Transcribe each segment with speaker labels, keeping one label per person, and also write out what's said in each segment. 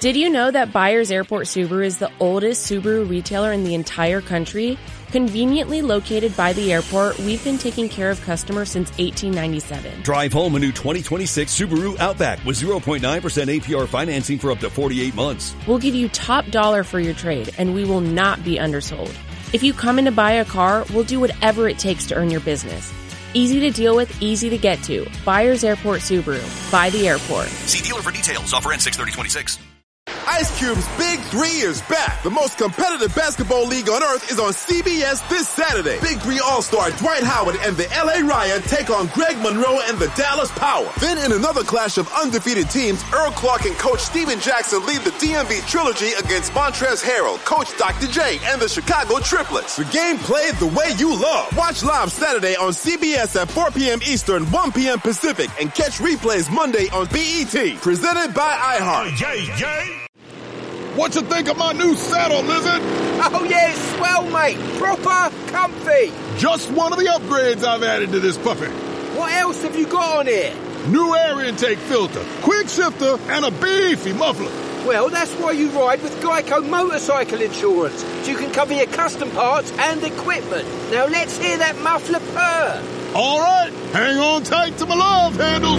Speaker 1: Did you know that Byers Airport Subaru is the oldest Subaru retailer in the entire country? Conveniently located by the airport, we've been taking care of customers since 1897.
Speaker 2: Drive home a new 2026 Subaru Outback with 0.9% APR financing for up to 48 months.
Speaker 1: We'll give you top dollar for your trade, and we will not be undersold. If you come in to buy a car, we'll do whatever it takes to earn your business. Easy to deal with, easy to get to. Byers Airport Subaru. By the airport.
Speaker 2: See dealer for details. Offer ends 6/30/26.
Speaker 3: Ice Cube's Big 3 is back. The most competitive basketball league on earth is on CBS this Saturday. Big 3 All-Star Dwight Howard and the LA Ryan take on Greg Monroe and the Dallas Power. Then in another clash of undefeated teams, Earl Clark and Coach Steven Jackson lead the DMV Trilogy against Montrezl Harrell, Coach Dr. J, and the Chicago Triplets. The game played the way you love. Watch live Saturday on CBS at 4 p.m. Eastern, 1 p.m. Pacific, and catch replays Monday on BET. Presented by iHeart.
Speaker 4: Yay! What you think of my new saddle, Lizard?
Speaker 5: Oh, yeah, it's swell, mate. Proper comfy.
Speaker 4: Just one of the upgrades I've added to this puppy.
Speaker 5: What else have you got on here?
Speaker 4: New air intake filter, quick shifter, and a beefy muffler.
Speaker 5: Well, that's why you ride with Geico Motorcycle Insurance. So you can cover your custom parts and equipment. Now let's hear that muffler purr.
Speaker 4: All right, hang on tight to my love handles.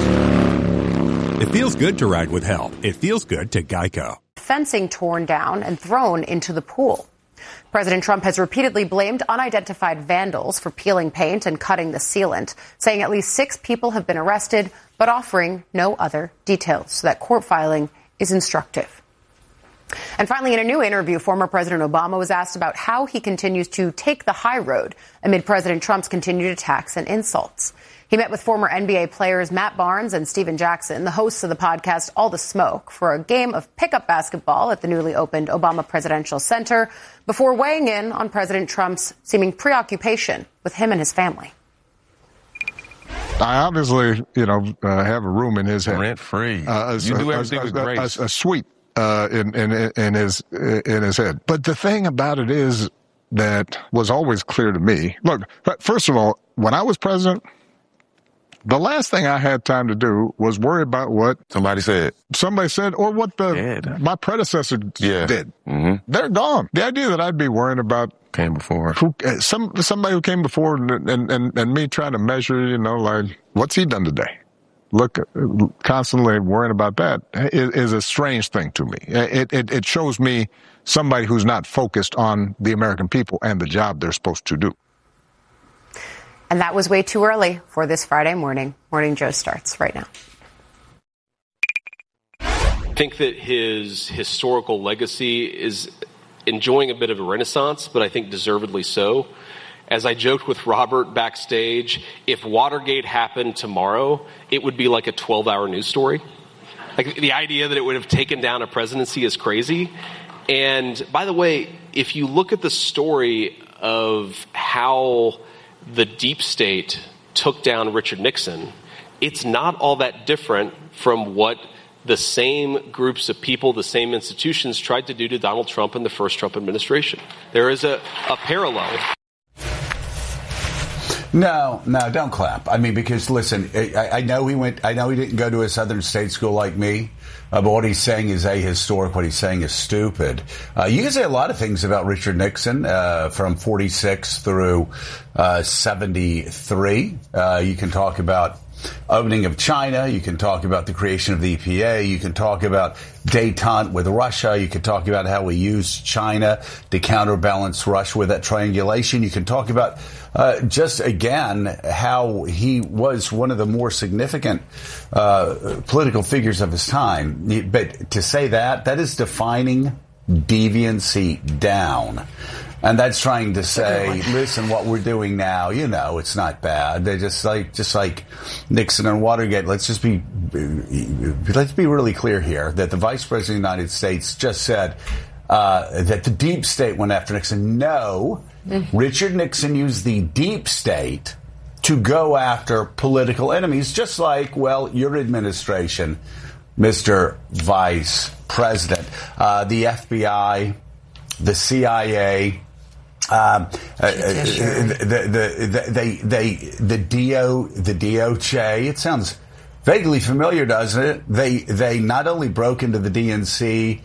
Speaker 6: It feels good to ride with help. It feels good to Geico.
Speaker 7: Fencing torn down and thrown into the pool. President Trump has repeatedly blamed unidentified vandals for peeling paint and cutting the sealant, saying at least 6 people have been arrested, but offering no other details. So that court filing is instructive. And finally, in a new interview, former President Obama was asked about how he continues to take the high road amid President Trump's continued attacks and insults. He met with former NBA players Matt Barnes and Steven Jackson, the hosts of the podcast All the Smoke, for a game of pickup basketball at the newly opened Obama Presidential Center before weighing in on President Trump's seeming preoccupation with him and his family.
Speaker 4: I obviously, have a room in his head.
Speaker 8: Rent-free. You do everything with grace.
Speaker 4: A suite in his head. But the thing about it is that was always clear to me. Look, first of all, when I was president, the last thing I had time to do was worry about what
Speaker 8: somebody said,
Speaker 4: or what my predecessor did.
Speaker 8: Mm-hmm.
Speaker 4: They're gone. The idea that I'd be worrying about
Speaker 8: came before
Speaker 4: somebody who came before and me trying to measure, like what's he done today? Look, constantly worrying about that is a strange thing to me. It shows me somebody who's not focused on the American people and the job they're supposed to do.
Speaker 7: And that was way too early for this Friday morning. Morning Joe starts right now.
Speaker 9: I think that his historical legacy is enjoying a bit of a renaissance, but I think deservedly so. As I joked with Robert backstage, if Watergate happened tomorrow, it would be like a 12-hour news story. Like, the idea that it would have taken down a presidency is crazy. And by the way, if you look at the story of how the deep state took down Richard Nixon, it's not all that different from what the same groups of people, the same institutions tried to do to Donald Trump in the first Trump administration. There is a parallel.
Speaker 10: No, don't clap. I mean, because listen, I know he didn't go to a Southern state school like me. But what he's saying is ahistoric. What he's saying is stupid. You can say a lot of things about Richard Nixon from 46 through 73. You can talk about opening of China. You can talk about the creation of the EPA. You can talk about détente with Russia. You can talk about how we used China to counterbalance Russia with that triangulation. You can talk about just again how he was one of the more significant political figures of his time. But to say that is defining deviancy down. And that's trying to say, listen, what we're doing now, it's not bad. They're just like Nixon and Watergate. Let's be really clear here that the Vice President of the United States just said that the deep state went after Nixon. No, Richard Nixon used the deep state to go after political enemies, just like, your administration, Mr. Vice President, the FBI, the CIA, the DOJ. It sounds vaguely familiar, doesn't it? They not only broke into the DNC